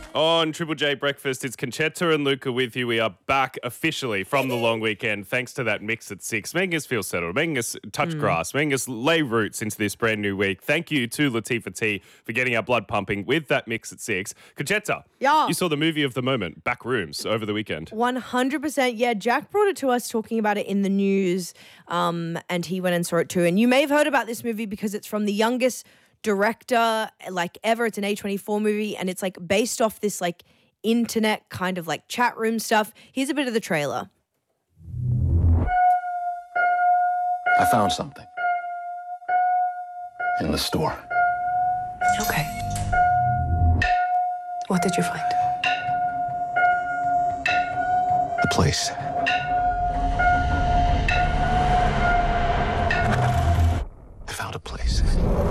On Triple J Breakfast, it's Conchetta and Luca with you. We are back officially from the long weekend thanks to that mix at 6, making us feel settled, making us touch grass, making us lay roots into this brand new week. Thank you to Latifah T for getting our blood pumping with that mix at 6. Conchetta, you saw the movie of the moment, Backrooms, over the weekend. 100%. Yeah, Jack brought it to us talking about it in the news and he went and saw it too. And you may have heard about this movie because it's from the youngest director ever. It's an A24 movie and it's based off this internet kind of chat room stuff. Here's a bit of the trailer. I found something in the store. Okay. What did you find? The place. I found a place.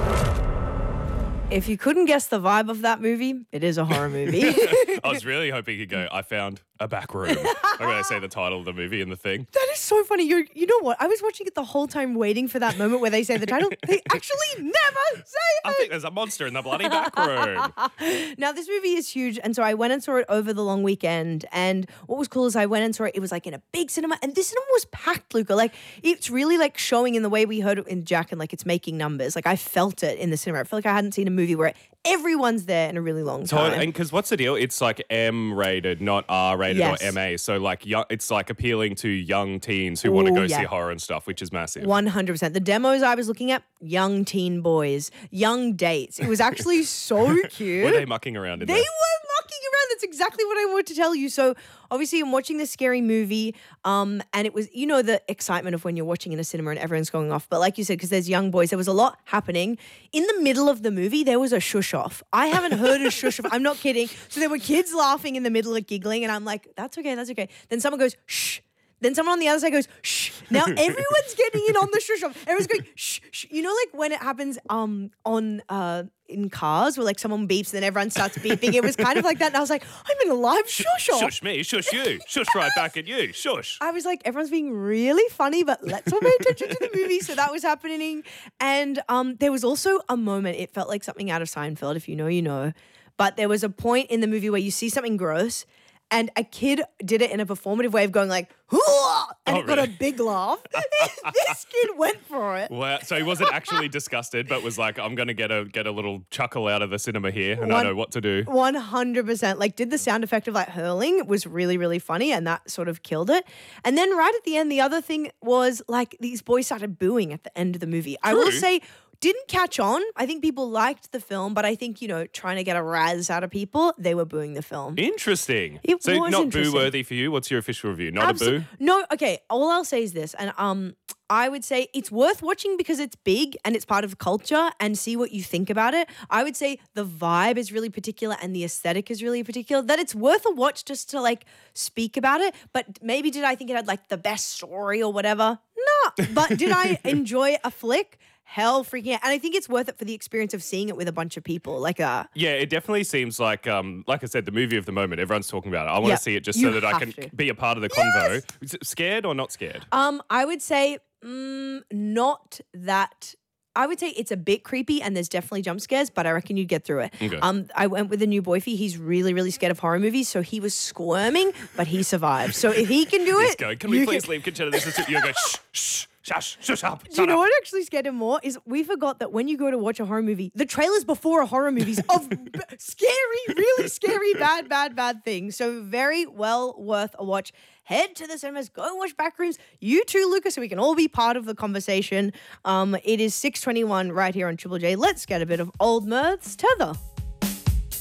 If you couldn't guess the vibe of that movie, it is a horror movie. I was really hoping he'd go, I found a back room. I'm going to say the title of the movie and the thing. That is so funny. You know what? I was watching it the whole time waiting for that moment where they say the title. They actually never say it. I think there's a monster in the bloody back room. Now, this movie is huge. And so I went and saw it over the long weekend. And what was cool is I went and saw it. It was in a big cinema. And this cinema was packed, Luca. It's really showing in the way we heard it in Jack and it's making numbers. I felt it in the cinema. I feel like I hadn't seen a movie where everyone's there in a really long time. And because what's the deal? It's M rated, not R rated Yes. or MA. So it's appealing to young teens who want to go see horror and stuff, which is massive. 100%. The demos I was looking at, young teen boys, young dates. It was actually so cute. Were they mucking around in They there? were mucking around. That's exactly what I wanted to tell you. So obviously I'm watching this scary movie and it was, the excitement of when you're watching in a cinema and everyone's going off. But like you said, because there's young boys, there was a lot happening. In the middle of the movie, there was a shush off. I haven't heard a shush off. I'm not kidding. So there were kids laughing in the middle of giggling and I'm like, that's okay, that's okay. Then someone goes, shh. Then someone on the other side goes, shh. Now everyone's getting in on the shush off. Everyone's going, shh, shh. When it happens in cars where someone beeps and then everyone starts beeping. It was kind of like that. And I was like, I'm in a live shush off. Shush me, shush you, shush right back at you, shush. I was like, everyone's being really funny, but let's all pay attention to the movie. So that was happening. And there was also a moment, it felt like something out of Seinfeld. If you know, you know. But there was a point in the movie where you see something gross and a kid did it in a performative way of going "Hooah!" and it got a big laugh. This kid went for it. Well, so he wasn't actually disgusted, but was like, I'm going to get a little chuckle out of the cinema here and I know what to do. 100%. Did the sound effect of hurling was really, really funny and that sort of killed it. And then right at the end, the other thing was these boys started booing at the end of the movie. True. I will say, didn't catch on. I think people liked the film, but I think, trying to get a razz out of people, they were booing the film. Interesting. It so was not interesting. boo-worthy for you? What's your official review? Not a boo? No, okay. All I'll say is this, and I would say it's worth watching because it's big and it's part of culture and see what you think about it. I would say the vibe is really particular and the aesthetic is really particular, that it's worth a watch just to speak about it. But maybe did I think it had the best story or whatever? No. But did I enjoy a flick? Hell freaking out. And I think it's worth it for the experience of seeing it with a bunch of people. Yeah, it definitely seems like I said, the movie of the moment. Everyone's talking about it. I want to see it just so that I can be a part of the convo. Is it scared or not scared? I would say not that. I would say it's a bit creepy and there's definitely jump scares, but I reckon you'd get through it. Okay. I went with the new boyfie. He's really, really scared of horror movies, so he was squirming, but he survived. So if he can do it, Can we please leave Conchetta? This is you go shh, shh. Shush up. Do you know what actually scared him more? Is we forgot that when you go to watch a horror movie, the trailers before a horror movies of scary, really scary, bad things. So very well worth a watch. Head to the cinemas, go and watch Backrooms. You too, Lucas, so we can all be part of the conversation. It is 6:21 right here on Triple J. Let's get a bit of Old Mirth's Tether.